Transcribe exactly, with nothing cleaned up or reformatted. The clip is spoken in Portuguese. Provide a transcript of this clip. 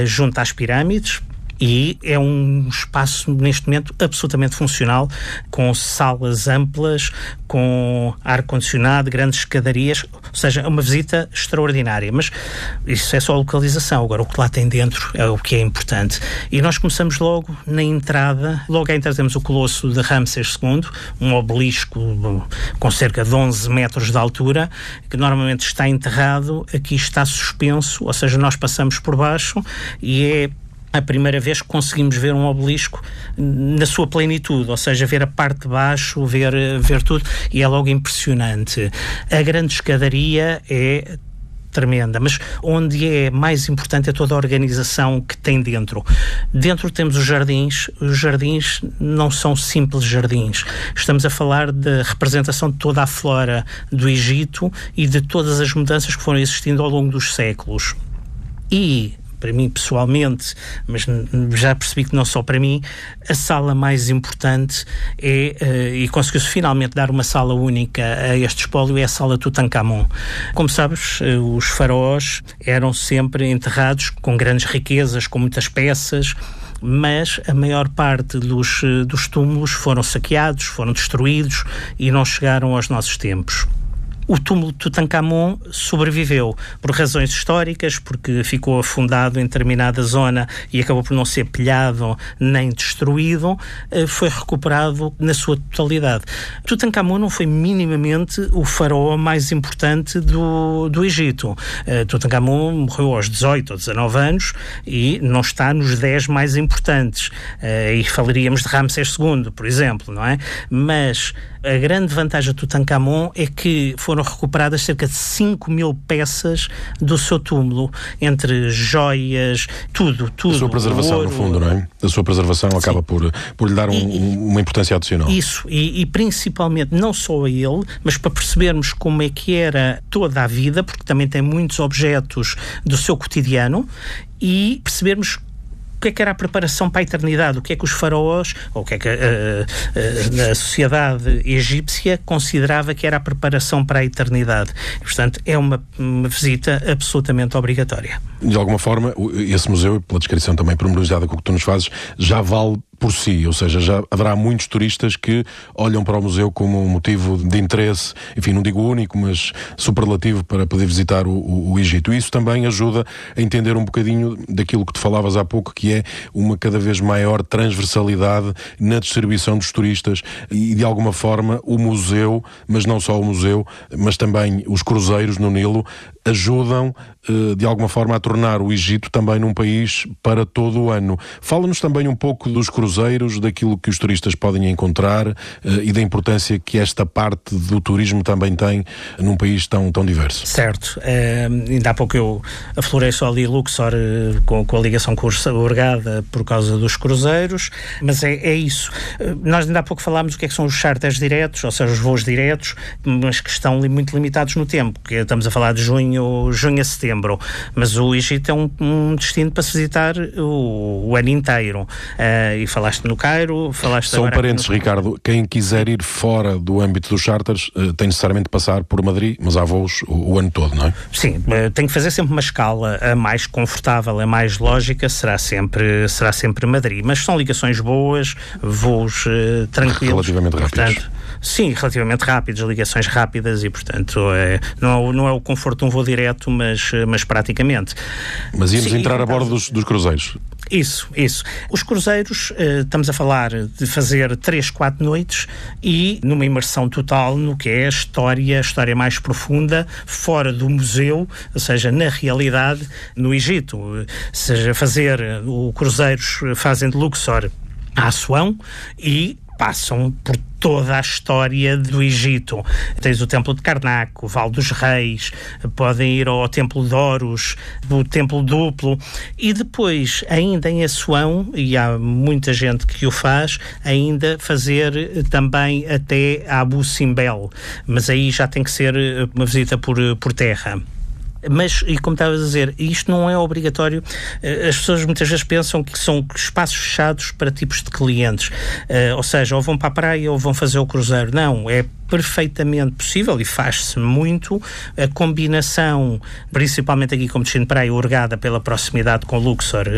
junto às pirâmides. E é um espaço, neste momento, absolutamente funcional, com salas amplas, com ar-condicionado, grandes escadarias, ou seja, é uma visita extraordinária. Mas isso é só a localização. Agora, o que lá tem dentro é o que é importante. E nós começamos logo na entrada. Logo à entrada temos o Colosso de Ramsés segundo, um obelisco com cerca de onze metros de altura, que normalmente está enterrado, aqui está suspenso, ou seja, nós passamos por baixo e é a primeira vez que conseguimos ver um obelisco na sua plenitude, ou seja, ver a parte de baixo, ver, ver tudo, e é logo impressionante. A grande escadaria é tremenda, mas onde é mais importante é toda a organização que tem dentro. Dentro temos os jardins. Os jardins não são simples jardins. Estamos a falar da representação de toda a flora do Egito e de todas as mudanças que foram existindo ao longo dos séculos. E para mim pessoalmente, mas já percebi que não só para mim, a sala mais importante é, uh, e conseguiu-se finalmente dar uma sala única a este espólio, é a sala Tutankhamon. Como sabes, uh, os faraós eram sempre enterrados com grandes riquezas, com muitas peças, mas a maior parte dos, uh, dos túmulos foram saqueados, foram destruídos e não chegaram aos nossos tempos. O túmulo de Tutankhamon sobreviveu por razões históricas, porque ficou afundado em determinada zona e acabou por não ser pilhado nem destruído, foi recuperado na sua totalidade. Tutankhamon não foi minimamente o faraó mais importante do, do Egito. Tutankhamon morreu aos dezoito ou dezanove anos e não está nos dez mais importantes. E falaríamos de Ramsés segundo, por exemplo, não é? Mas a grande vantagem de Tutankhamon é que foram recuperadas cerca de cinco mil peças do seu túmulo, entre joias, tudo, tudo. A sua preservação, ouro, no fundo, não é? A sua preservação sim, acaba por, por lhe dar um, e, uma importância adicional. Isso, e, e principalmente, não só a ele, mas para percebermos como é que era toda a vida, porque também tem muitos objetos do seu cotidiano, e percebermos o que é que era a preparação para a eternidade, o que é que os faraós, ou o que é que a, a, a, a sociedade egípcia considerava que era a preparação para a eternidade. E, portanto, é uma, uma visita absolutamente obrigatória. De alguma forma, esse museu, pela descrição também pormenorizada com o que tu nos fazes, já vale por si, ou seja, já haverá muitos turistas que olham para o museu como um motivo de interesse, enfim, não digo único, mas superlativo para poder visitar o, o, o Egito. E isso também ajuda a entender um bocadinho daquilo que tu falavas há pouco, que é uma cada vez maior transversalidade na distribuição dos turistas e, de alguma forma, o museu, mas não só o museu, mas também os cruzeiros no Nilo, ajudam, de alguma forma, a tornar o Egito também num país para todo o ano. Fala-nos também um pouco dos cruzeiros, daquilo que os turistas podem encontrar e da importância que esta parte do turismo também tem num país tão, tão diverso. Certo. Uh, ainda há pouco eu aflorei só ali Luxor uh, com, com a ligação com o Hurghada por causa dos cruzeiros, mas é, é isso. Uh, nós ainda há pouco falámos o que é que são os charters diretos, ou seja, os voos diretos, mas que estão li, muito limitados no tempo, porque estamos a falar de junho junho a setembro, mas o Egito é um, um destino para se visitar o, o ano inteiro. Uh, e falaste no Cairo, falaste São agora... parentes, no... Ricardo, quem quiser ir fora do âmbito dos charters uh, tem necessariamente de passar por Madrid, mas há voos o, o ano todo, não é? Sim, uh, tem que fazer sempre uma escala, a mais confortável, a mais lógica será sempre, será sempre Madrid, mas são ligações boas, voos uh, tranquilos. Relativamente rápidos. Portanto, sim, relativamente rápidos, ligações rápidas e, portanto, é, não, é, não é o conforto de um voo direto, mas, mas praticamente. Mas íamos sim, entrar e, a bordo dos, dos cruzeiros. Isso, isso. Os cruzeiros, uh, estamos a falar de fazer três, quatro noites e numa imersão total no que é a história, a história mais profunda, fora do museu, ou seja, na realidade, no Egito. Ou seja, fazer o cruzeiros fazem de Luxor a Assuão e passam por toda a história do Egito. Tens o Templo de Karnak, o Vale dos Reis, podem ir ao Templo de Horus, o Templo Duplo, e depois, ainda em Assuão, e há muita gente que o faz, ainda fazer também até a Abu Simbel, mas aí já tem que ser uma visita por, por terra. Mas, e como estavas a dizer, isto não é obrigatório. As pessoas muitas vezes pensam que são espaços fechados para tipos de clientes, uh, ou seja, ou vão para a praia ou vão fazer o cruzeiro. Não, é perfeitamente possível e faz-se muito a combinação, principalmente aqui como destino de praia, Hurghada pela proximidade com Luxor,